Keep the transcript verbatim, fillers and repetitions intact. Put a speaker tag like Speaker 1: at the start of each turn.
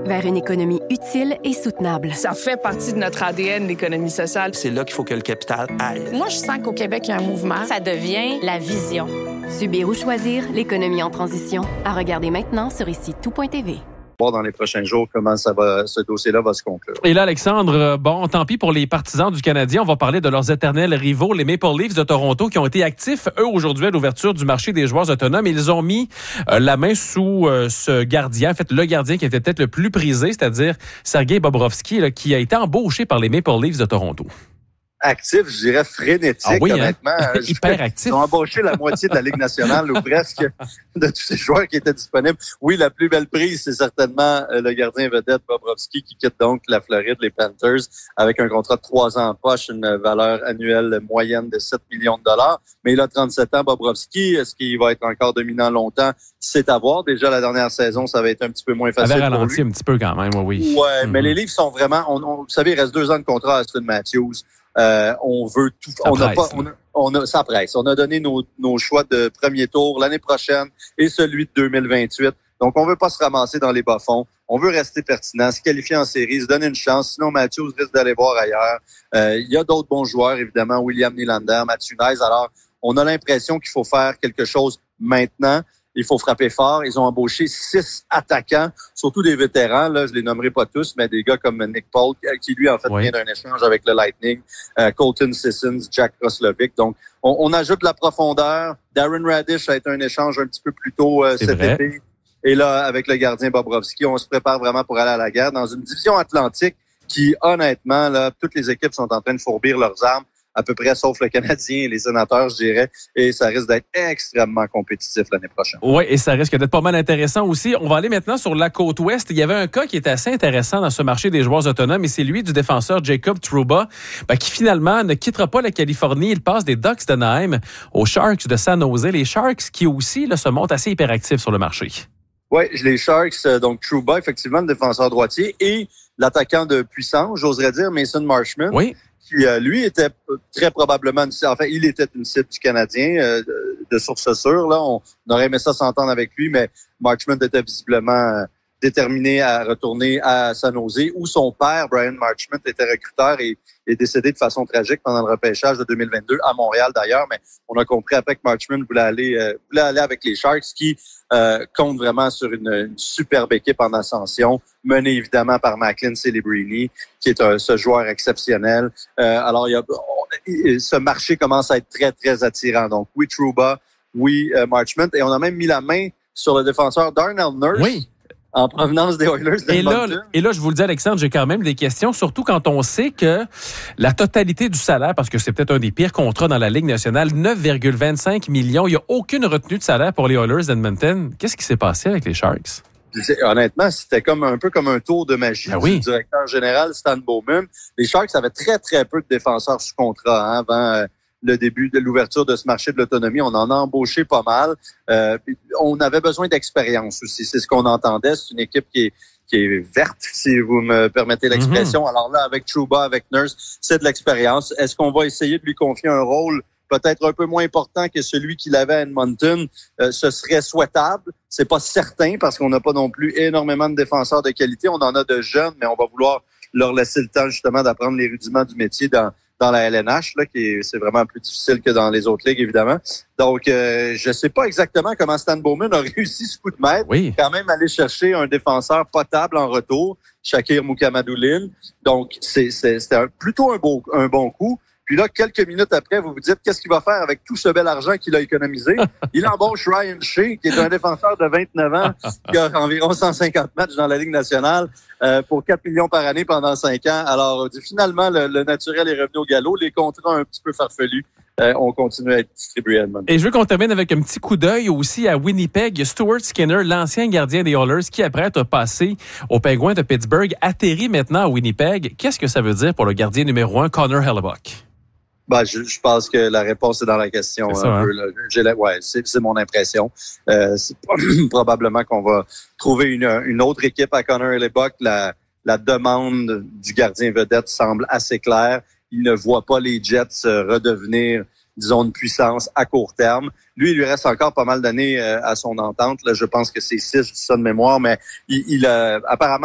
Speaker 1: vers une économie utile et soutenable.
Speaker 2: Ça fait partie de notre A D N, l'économie sociale.
Speaker 3: C'est là qu'il faut que le capital aille.
Speaker 2: Moi, je sens qu'au Québec, il y a un mouvement.
Speaker 4: Ça devient la vision.
Speaker 1: Subir ou choisir l'économie en transition. À regarder maintenant sur ici tout point t v.
Speaker 5: Voir dans les prochains jours comment ça va, ce dossier-là va se conclure.
Speaker 6: Et là, Alexandre, bon, tant pis pour les partisans du Canadien. On va parler de leurs éternels rivaux, les Maple Leafs de Toronto, qui ont été actifs, eux, aujourd'hui, à l'ouverture du marché des joueurs autonomes. Ils ont mis euh, la main sous euh, ce gardien, en fait, le gardien qui était peut-être le plus prisé, c'est-à-dire Sergei Bobrovsky, là, qui a été embauché par les Maple Leafs de Toronto.
Speaker 5: Actif, je dirais frénétique, ah oui, honnêtement.
Speaker 6: Hein? Hyper actif.
Speaker 5: Ils ont embauché la moitié de la Ligue nationale ou presque de tous ces joueurs qui étaient disponibles. Oui, la plus belle prise, c'est certainement le gardien vedette Bobrovsky qui quitte donc la Floride, les Panthers, avec un contrat de trois ans en poche, une valeur annuelle moyenne de sept millions de dollars. Mais il a trente-sept ans, Bobrovsky. Est-ce qu'il va être encore dominant longtemps? C'est à voir. Déjà, la dernière saison, ça va être un petit peu moins facile.
Speaker 6: Ça avait ralenti un petit peu quand même, oui.
Speaker 5: Ouais,
Speaker 6: mm-hmm.
Speaker 5: mais les Leafs sont vraiment... On, on, vous savez, il reste deux ans de contrat à Austin Matthews. Euh, on veut tout.
Speaker 6: Ça
Speaker 5: on
Speaker 6: presse,
Speaker 5: n'a pas. On a, on a, ça presse. On a donné nos, nos choix de premier tour l'année prochaine et celui de deux mille vingt-huit. Donc, on veut pas se ramasser dans les bas-fonds. On veut rester pertinent, se qualifier en série, se donner une chance. Sinon, Matthews risque d'aller voir ailleurs. Euh, il y a d'autres bons joueurs, évidemment. William Nylander, Matthew Knies. Alors, on a l'impression qu'il faut faire quelque chose maintenant. Il faut frapper fort. Ils ont embauché six attaquants, surtout des vétérans. Là, je les nommerai pas tous, mais des gars comme Nick Paul, qui lui, en fait, oui. vient d'un échange avec le Lightning, euh, Colton Sissons, Jack Roslovic. Donc, on, on ajoute de la profondeur. Darren Radish a été un échange un petit peu plus tôt euh, cet vrai. été. Et là, avec le gardien Bobrovsky, on se prépare vraiment pour aller à la guerre dans une division atlantique qui, honnêtement, là, toutes les équipes sont en train de fourbir leurs armes, à peu près, sauf le Canadien et les Sénateurs, je dirais. Et ça risque d'être extrêmement compétitif l'année prochaine.
Speaker 6: Oui, et ça risque d'être pas mal intéressant aussi. On va aller maintenant sur la côte ouest. Il y avait un cas qui était assez intéressant dans ce marché des joueurs autonomes, et c'est lui du défenseur Jacob Trouba, ben, qui finalement ne quittera pas la Californie. Il passe des Ducks d'Anaheim aux Sharks de San Jose. Les Sharks qui aussi là, se montrent assez hyperactifs sur le marché.
Speaker 5: Oui, les Sharks, donc Trouba, effectivement, le défenseur droitier, et l'attaquant de puissance, j'oserais dire, Mason Marchment.
Speaker 6: Oui.
Speaker 5: Qui, euh, lui, était très probablement, une, enfin, il était une cible du Canadien, euh, de, de source sûre. Là, on, on aurait aimé ça s'entendre avec lui, mais Marchment était visiblement euh, déterminé à retourner à San Jose, où son père, Brian Marchment, était recruteur et est décédé de façon tragique pendant le repêchage de deux mille vingt-deux, à Montréal d'ailleurs, mais on a compris après que Marchment voulait aller, euh, voulait aller avec les Sharks, qui euh, comptent vraiment sur une, une superbe équipe en ascension, menée évidemment par Macklin Celebrini, qui est un, ce joueur exceptionnel. Euh, alors, il y a, on, ce marché commence à être très, très attirant. Donc, oui, Trouba, oui, euh, Marchment, et on a même mis la main sur le défenseur Darnell Nurse.
Speaker 6: Oui.
Speaker 5: En provenance des Oilers de
Speaker 6: et là, et là, je vous le dis, Alexandre, j'ai quand même des questions, surtout quand on sait que la totalité du salaire, parce que c'est peut-être un des pires contrats dans la Ligue nationale, neuf virgule vingt-cinq millions, il n'y a aucune retenue de salaire pour les Oilers d'Edmonton. Qu'est-ce qui s'est passé avec les Sharks?
Speaker 5: Honnêtement, c'était comme un peu comme un tour de magie
Speaker 6: ah oui.
Speaker 5: du directeur général Stan Bowman. Les Sharks avaient très, très peu de défenseurs sous contrat hein, avant... Euh, le début de l'ouverture de ce marché de l'autonomie. On en a embauché pas mal. Euh, on avait besoin d'expérience aussi. C'est ce qu'on entendait. C'est une équipe qui est, qui est verte, si vous me permettez l'expression. Mm-hmm. Alors là, avec Trouba, avec Nurse, c'est de l'expérience. Est-ce qu'on va essayer de lui confier un rôle peut-être un peu moins important que celui qu'il avait à Edmonton? Euh, ce serait souhaitable. C'est pas certain parce qu'on n'a pas non plus énormément de défenseurs de qualité. On en a de jeunes, mais on va vouloir leur laisser le temps justement d'apprendre les rudiments du métier dans dans la L N H, là, qui est, c'est vraiment plus difficile que dans les autres ligues, évidemment. Donc, euh, je sais pas exactement comment Stan Bowman a réussi ce coup de maître.
Speaker 6: Oui.
Speaker 5: Quand même aller chercher un défenseur potable en retour, Shakir Moukamadoulin. Donc, c'est, c'est, c'était un, plutôt un, beau, un bon coup. Puis là, quelques minutes après, vous vous dites, qu'est-ce qu'il va faire avec tout ce bel argent qu'il a économisé? Il embauche Ryan Shea, qui est un défenseur de vingt-neuf ans, qui a environ cent cinquante matchs dans la Ligue nationale, euh, pour quatre millions par année pendant cinq ans. Alors, finalement, le, le naturel est revenu au galop. Les contrats un petit peu farfelus euh, ont continué à être distribués à Edmonton.
Speaker 6: Et je veux qu'on termine avec un petit coup d'œil aussi à Winnipeg. Stuart Skinner, l'ancien gardien des Oilers, qui après être passé aux Penguins de Pittsburgh, atterrit maintenant à Winnipeg. Qu'est-ce que ça veut dire pour le gardien numéro un, Connor Hellebuyck?
Speaker 5: Ben, je, je pense que la réponse est dans la question.
Speaker 6: C'est, ça,
Speaker 5: un
Speaker 6: hein?
Speaker 5: peu, là. J'ai la, ouais, c'est, c'est mon impression. Euh, c'est probablement qu'on va trouver une, une autre équipe à Connor Hellebuyck. La, la demande du gardien vedette semble assez claire. Il ne voit pas les Jets redevenir, disons, une puissance à court terme. Lui, il lui reste encore pas mal d'années euh, à son entente. Là, je pense que c'est six, je dis ça de mémoire, mais il, il euh, apparemment,